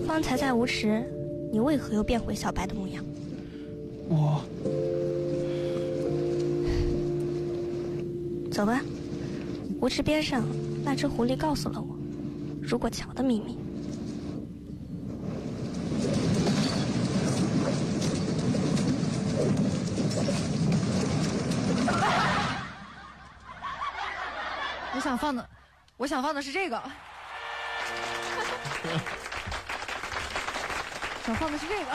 方才在无池，你为何又变回小白的模样？走吧，无池边上那只狐狸告诉了我如果桥的秘密。 我想放的是这个。想放的是这个。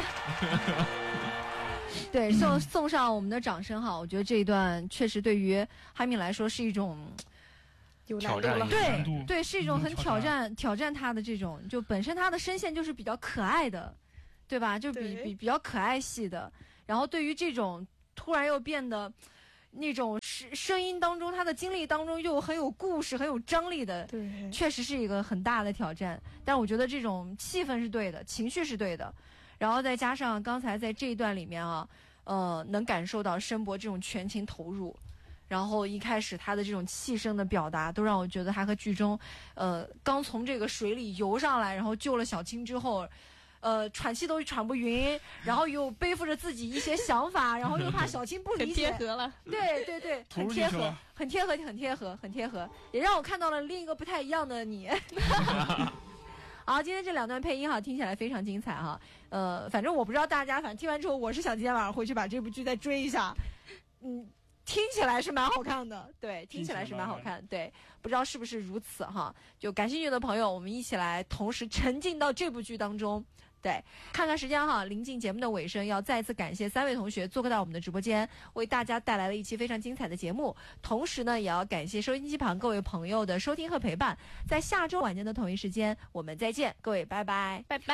对，送上我们的掌声哈！我觉得这一段确实对于哈密来说是一种挑战， 对，是一种很挑战他的这种，就本身他的声线就是比较可爱的，对吧？就比较可爱系的。然后对于这种突然又变得那种声音当中，他的经历当中又很有故事、很有张力的， 对， 确实是一个很大的挑战。但我觉得这种气氛是对的，情绪是对的，然后再加上刚才在这一段里面啊，能感受到申博这种全情投入。然后一开始他的这种气声的表达，都让我觉得他和剧中，刚从这个水里游上来，然后救了小青之后。喘气都喘不匀，然后又背负着自己一些想法，然后又怕小青不理解， 很贴合了。 对，很贴合，很贴合，也让我看到了另一个不太一样的你。好，今天这两段配音哈，听起来非常精彩哈。反正我不知道大家，反正听完之后，我是想今天晚上回去把这部剧再追一下。听起来是蛮好看的，对，听起来是蛮好看，对，不知道是不是如此哈？就感兴趣的朋友，我们一起来同时沉浸到这部剧当中。对，看看时间哈，临近节目的尾声，要再次感谢3位同学做客到我们的直播间，为大家带来了一期非常精彩的节目。同时呢，也要感谢收音机旁各位朋友的收听和陪伴。在下周晚间的同一时间，我们再见，各位拜拜， 拜拜。